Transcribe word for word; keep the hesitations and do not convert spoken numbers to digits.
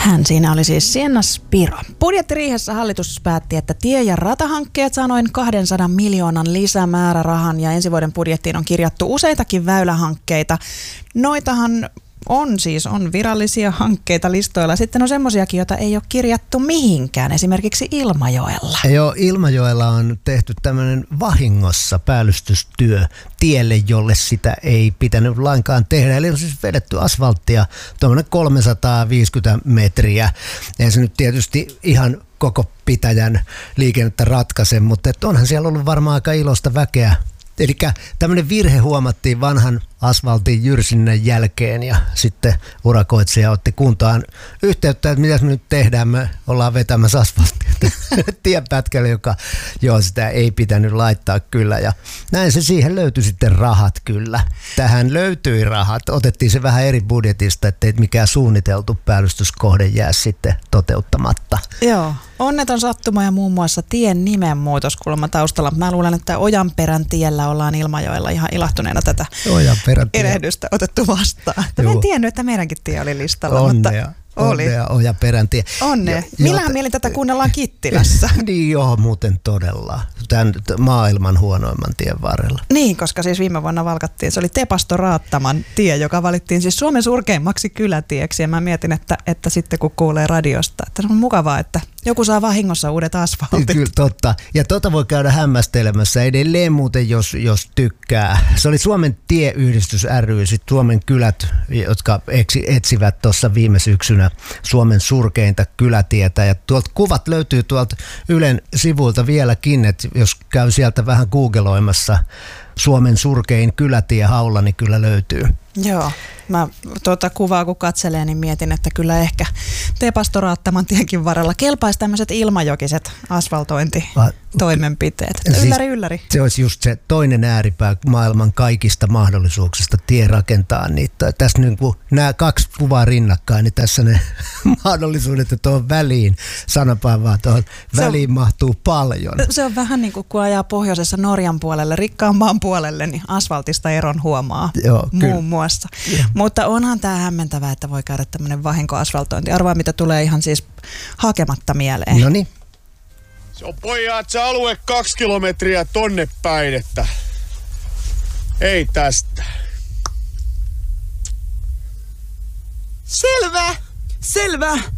Hän siinä oli siis Sienna Spiro. Budjettiriihessä hallitus päätti, että tie- ja ratahankkeet saa noin kahdensadan miljoonan lisämäärärahan ja ensi vuoden budjettiin on kirjattu useitakin väylähankkeita. Noitahan on siis on virallisia hankkeita listoilla. Sitten on semmoisiakin, joita ei ole kirjattu mihinkään, esimerkiksi Ilmajoella. Joo, Ilmajoella on tehty tämmöinen vahingossa päällystystyö tielle, jolle sitä ei pitänyt lainkaan tehdä. Eli on siis vedetty asfalttia tuommoinen kolmesataaviisikymmentä metriä. Ei se nyt tietysti ihan koko pitäjän liikennettä ratkaise, mutta onhan siellä ollut varmaan aika iloista väkeä. Eli tämmöinen virhe huomattiin vanhan asfaltin jyrsinnän jälkeen ja sitten urakoitsija otti kuntaan yhteyttä, että mitä me nyt tehdään, me ollaan vetämässä asfalttia tienpätkälle, joka joo, sitä ei pitänyt laittaa kyllä ja näin se siihen löytyi sitten rahat kyllä. Tähän löytyi rahat, otettiin se vähän eri budjetista, ettei mikään suunniteltu päällystyskohde jää sitten toteuttamatta. Joo, onneton sattuma ja muun muassa tien nimenmuutoskulma taustalla. Mä luulen, että Ojanperän tiellä ollaan Ilmajoella ihan ilahtuneena tätä erehdystä otettu vastaan. Mä en tiennyt, että meidänkin tie oli listalla, onnea, mutta oli. Onnea, Ojanperän tie. Onnea. Millähän mielin tätä kuunnellaan Kittilässä? Niin joo, muuten todella. Tämän maailman huonoimman tien varrella. Niin, koska siis viime vuonna valkattiin. Se oli Tepasto Raattaman tie, joka valittiin siis Suomen surkeimmaksi kylätieksi. Ja mä mietin, että, että sitten kun kuulee radiosta, että se on mukavaa, että joku saa vahingossa uudet asfaltit. Kyllä, totta. Ja tota voi käydä hämmästelemässä edelleen muuten, jos, jos tykkää. Se oli Suomen tieyhdistys ry, sitten Suomen kylät, jotka etsivät tuossa viime syksynä Suomen surkeinta kylätietä. Ja tuolta kuvat löytyy tuolta Ylen sivuilta vieläkin, että jos käy sieltä vähän googleoimassa Suomen surkein kylätie haulla, niin kyllä löytyy. Joo. Mä tuota kuvaa kun katselee, niin mietin, että kyllä ehkä Tepasto Raattaman tienkin varrella kelpaisi tämmöiset ilmajokiset asfaltointitoimenpiteet. Ylläri, ylläri. Se olisi just se toinen ääripää maailman kaikista mahdollisuuksista tie rakentaa niitä. Tässä niin kuin nämä kaksi kuvaa rinnakkain, niin tässä ne mahdollisuudet, että tuohon väliin, sanapäin vaan tuohon väliin on, mahtuu paljon. Se on vähän niin kuin kun ajaa pohjoisessa Norjan puolelle, rikkaan maan puolelle, niin asfaltista eron huomaa. Joo, muun kyllä. muassa. Ja. Mutta onhan tämä hämmentävää, että voi käydä tämmöinen vahinkoasfaltointi. Arvaa, mitä tulee ihan siis hakematta mieleen. No niin. Se on pojat se alue kaksi kilometriä tonne päin, että ei tästä. Selvä, selvä.